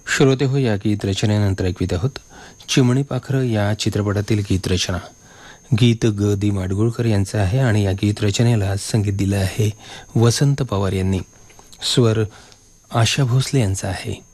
श्रोते हो, या गीत रचनेनंतर ऐकवीत आहोत चिमणी पाखरं या चित्रपटातील गीत रचना. गीत ग दी माडगुळकर यांचं आहे आणि या गीत रचनेला संगीत दिलं आहे वसंत पवार यांनी. स्वर आशा भोसले यांचा आहे.